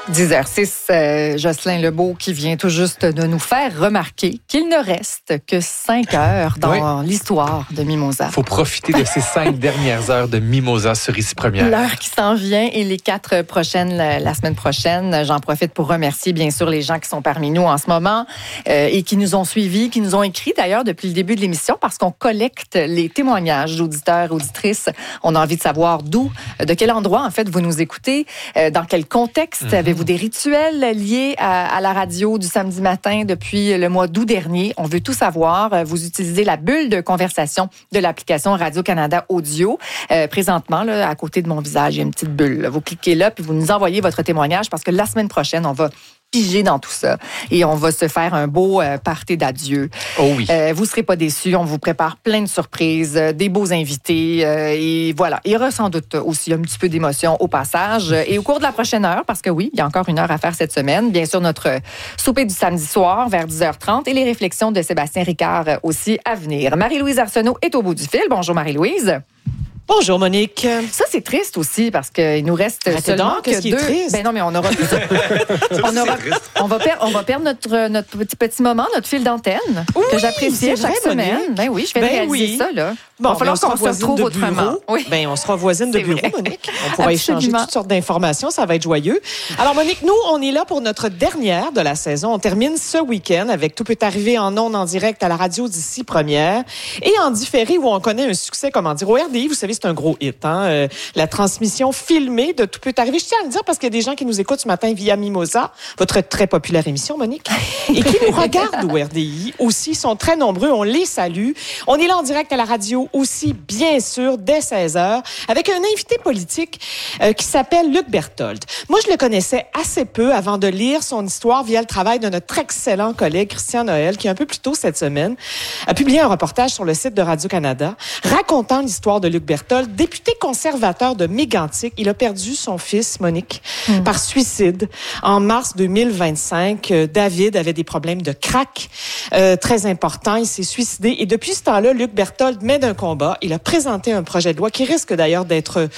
10h06, Jocelyn Lebeau qui vient tout juste de nous faire remarquer qu'il ne reste que 5 heures dans l'histoire de Mimosa. Il faut profiter de ces 5 dernières heures de Mimosa sur Ici Première. L'heure qui s'en vient et les 4 prochaines, la semaine prochaine. J'en profite pour remercier bien sûr les gens qui sont parmi nous en ce moment et qui nous ont suivis, qui nous ont écrit d'ailleurs depuis le début de l'émission parce qu'on collecte les témoignages d'auditeurs, auditrices. On a envie de savoir de quel endroit en fait vous nous écoutez, dans quel contexte avez-vous des rituels liés à la radio du samedi matin depuis le mois d'août dernier. On veut tout savoir. Vous utilisez la bulle de conversation de l'application Radio-Canada Audio. Présentement, là, à côté de mon visage, il y a une petite bulle. Là. Vous cliquez là, puis vous nous envoyez votre témoignage parce que la semaine prochaine, on va piger dans tout ça et on va se faire un beau party d'adieu. Oh oui. Vous serez pas déçus. On vous prépare plein de surprises, des beaux invités et voilà. Il y aura sans doute aussi un petit peu d'émotion au passage et au cours de la prochaine heure, parce que oui, il y a encore une heure à faire cette semaine. Bien sûr, notre souper du samedi soir vers 10h30 et les réflexions de Sébastien Ricard aussi à venir. Marie-Louise Arsenault est au bout du fil. Bonjour Marie-Louise. Bonjour Monique. Ça c'est triste aussi parce qu'il nous reste seulement que 2. Ben non mais on aura on va perdre notre petit moment, notre fil d'antenne que j'appréciais chaque semaine. Monique. Ben oui, je vais réaliser ça là. Bon, il va falloir qu'on se retrouve autrement. Oui. Ben on sera voisines de bureau, Monique. On pourra échanger toutes sortes d'informations, ça va être joyeux. Alors Monique, nous on est là pour notre dernière de la saison. On termine ce week-end avec Tout peut arriver en ondes en direct à la radio d'Ici Première et en différé où on connaît un succès, comment dire, au RDI, vous savez, c'est un gros hit, hein? La transmission filmée de Tout peut arriver. Je tiens à le dire parce qu'il y a des gens qui nous écoutent ce matin via Mimosa, votre très populaire émission, Monique, et qui nous regardent au RDI aussi, sont très nombreux. On les salue. On est là en direct à la radio aussi, bien sûr, dès 16h, avec un invité politique qui s'appelle Luc Berthold. Moi, je le connaissais assez peu avant de lire son histoire via le travail de notre excellent collègue Christian Noël, qui un peu plus tôt cette semaine a publié un reportage sur le site de Radio-Canada racontant l'histoire de Luc Berthold, député conservateur de Mégantic. Il a perdu son fils, Monique, par suicide en mars 2025. David avait des problèmes de crack très importants. Il s'est suicidé. Et depuis ce temps-là, Luc Berthold mène un combat. Il a présenté un projet de loi qui risque d'ailleurs d'être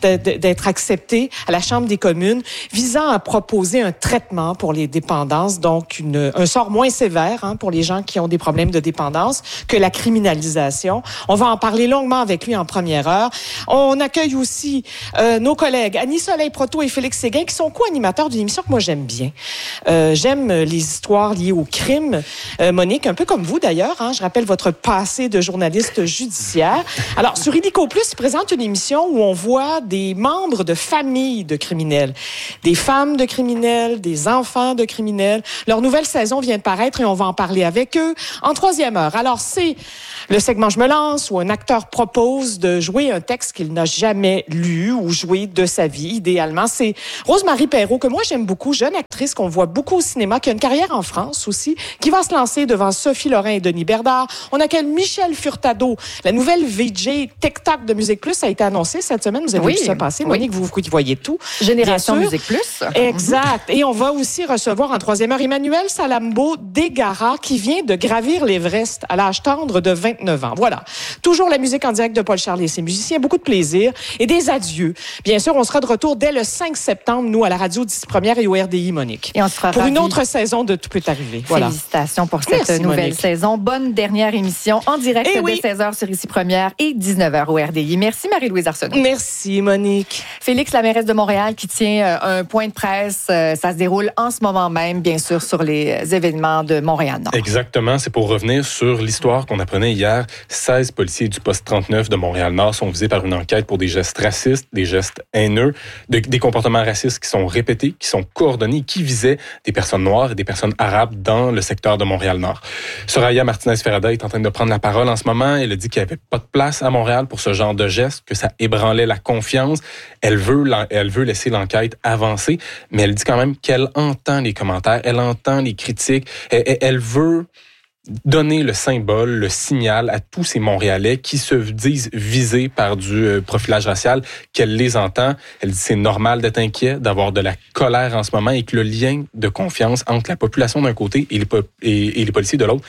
accepté à la Chambre des communes, visant à proposer un traitement pour les dépendances, donc un sort moins sévère pour les gens qui ont des problèmes de dépendance que la criminalisation. On va en parler longuement avec lui en première heure. On accueille aussi nos collègues Annie Soleil-Proto et Félix Séguin, qui sont co-animateurs d'une émission que moi j'aime bien. J'aime les histoires liées au crime. Monique, un peu comme vous d'ailleurs, je rappelle votre passé de journaliste judiciaire. Alors, sur Illico Plus, ils présentent une émission où on voit des membres de familles de criminels, des femmes de criminels, des enfants de criminels. Leur nouvelle saison vient de paraître et on va en parler avec eux en troisième heure. Alors, c'est le segment Je me lance où un acteur propose de jouer un texte qu'il n'a jamais lu ou joué de sa vie, idéalement. C'est Rose-Marie Perreault, que moi j'aime beaucoup, jeune actrice qu'on voit beaucoup au cinéma, qui a une carrière en France aussi, qui va se lancer devant Sophie Lorrain et Denis Berdard. On accueille Michel Furtado, la nouvelle VJ TikTok de Musique Plus a été annoncée cette semaine. Vous avez vu ça passer, Monique, vous voyez tout. Génération Musique Plus. Exact. Et on va aussi recevoir en troisième heure Emmanuel Salambo Degara, qui vient de gravir l'Everest à l'âge tendre de 29 ans. Voilà. Toujours la musique en direct de Paul Charles et ses musiciens. Beaucoup de plaisir et des adieux. Bien sûr, on sera de retour dès le 5 septembre, nous, à la radio d'Ici Première et au RDI, Monique. Et on se fera pour une autre saison de Tout peut arriver. Voilà. Félicitations pour cette nouvelle saison. Bonne dernière émission en direct dès 16h sur Ici Première et 19h au RDI. Merci Marie-Louise Arsenault. Merci Monique. Félix, la mairesse de Montréal, qui tient un point de presse. Ça se déroule en ce moment même, bien sûr, sur les événements de Montréal-Nord. Exactement. C'est pour revenir sur l'histoire qu'on apprenait hier. 16 policiers du poste 39 de Montréal-Nord sont visés par une enquête pour des gestes racistes, des gestes haineux, des comportements racistes qui sont répétés, qui sont coordonnés, qui visaient des personnes noires et des personnes arabes dans le secteur de Montréal-Nord. Soraya Martinez-Ferrada est en train de prendre la parole en ce moment. Elle a dit qu'il n'y avait pas de place à Montréal pour ce genre de gestes, que ça ébranlait la confiance. Elle veut laisser l'enquête avancer, mais elle dit quand même qu'elle entend les commentaires, elle entend les critiques, elle veut donner le symbole, le signal à tous ces Montréalais qui se disent visés par du profilage racial, qu'elle les entend. Elle dit c'est normal d'être inquiet, d'avoir de la colère en ce moment et que le lien de confiance entre la population d'un côté et les policiers de l'autre,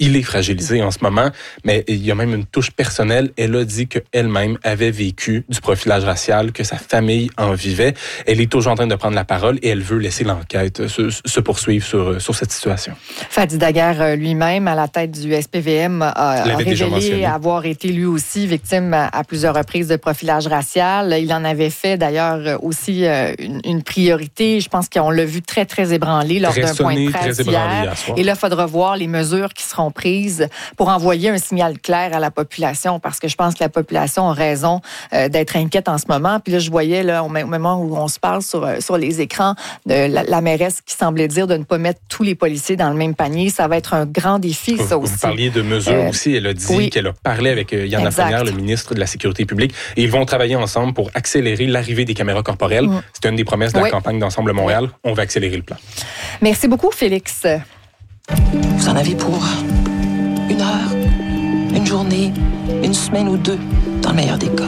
il est fragilisé en ce moment, mais il y a même une touche personnelle. Elle a dit qu'elle-même avait vécu du profilage racial, que sa famille en vivait. Elle est toujours en train de prendre la parole et elle veut laisser l'enquête se poursuivre sur cette situation. Fadi Daguerre lui-même, à la tête du SPVM, a révélé avoir été lui aussi victime à plusieurs reprises de profilage racial. Il en avait fait d'ailleurs aussi une priorité. Je pense qu'on l'a vu très, très ébranlé lors d'un point de presse hier. Et là, il faudra voir les mesures qui seront prises pour envoyer un signal clair à la population, parce que je pense que la population a raison d'être inquiète en ce moment. Puis là, je voyais là, au moment où on se parle sur les écrans de la mairesse qui semblait dire de ne pas mettre tous les policiers dans le même panier. Ça va être un grand défi, ça aussi. Vous parliez de mesures aussi. Elle a dit qu'elle a parlé avec Yann Lafrenière, le ministre de la Sécurité publique, et ils vont travailler ensemble pour accélérer l'arrivée des caméras corporelles. C'était une des promesses de la campagne d'Ensemble Montréal. On va accélérer le plan. Merci beaucoup, Félix. Vous en avez pour 1 heure, une journée, une semaine ou 2, dans le meilleur des cas.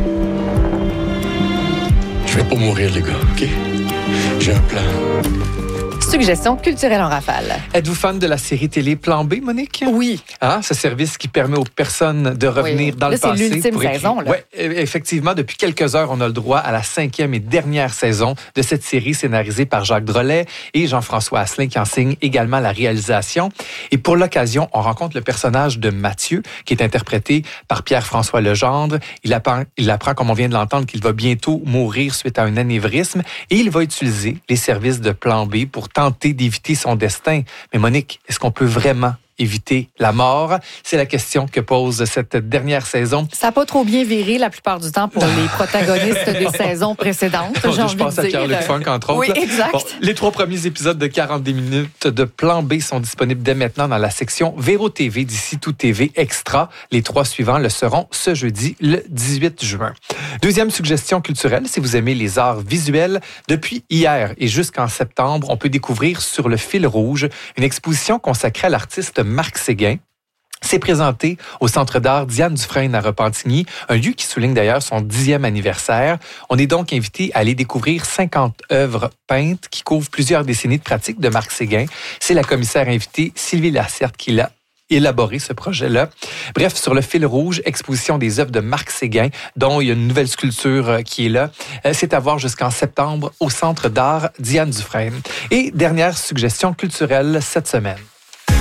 Je vais pas mourir, les gars, OK? J'ai un plan. Suggestion culturelle en rafale. Êtes-vous fan de la série télé Plan B, Monique? Oui. Ce service qui permet aux personnes de revenir dans le passé. C'est l'ultime saison. Oui, effectivement, depuis quelques heures, on a le droit à la 5e et dernière saison de cette série scénarisée par Jacques Drolet et Jean-François Asselin qui en signe également la réalisation. Et pour l'occasion, on rencontre le personnage de Mathieu qui est interprété par Pierre-François Legendre. Il apprend, comme on vient de l'entendre, qu'il va bientôt mourir suite à un anévrisme et il va utiliser les services de Plan B pour tenter d'éviter son destin. Mais Monique, est-ce qu'on peut vraiment éviter la mort? C'est la question que pose cette dernière saison. Ça n'a pas trop bien viré la plupart du temps pour les protagonistes des saisons précédentes. Je pense à Pierre-Luc Funk, entre autres. Oui, exact. Bon, les 3 premiers épisodes de 40 minutes de Plan B sont disponibles dès maintenant dans la section Véro TV d'ici Tout TV Extra. Les 3 suivants le seront ce jeudi, le 18 juin. Deuxième suggestion culturelle, si vous aimez les arts visuels, depuis hier et jusqu'en septembre, on peut découvrir Sur le fil rouge, une exposition consacrée à l'artiste Marc Séguin. C'est présenté au Centre d'art Diane Dufresne à Repentigny, un lieu qui souligne d'ailleurs son 10e anniversaire. On est donc invité à aller découvrir 50 œuvres peintes qui couvrent plusieurs décennies de pratique de Marc Séguin. C'est la commissaire invitée Sylvie Lacerte qui l'a élaboré ce projet-là. Bref, Sur le fil rouge, exposition des œuvres de Marc Séguin, dont il y a une nouvelle sculpture qui est là. C'est à voir jusqu'en septembre au Centre d'art Diane Dufresne. Et dernière suggestion culturelle cette semaine.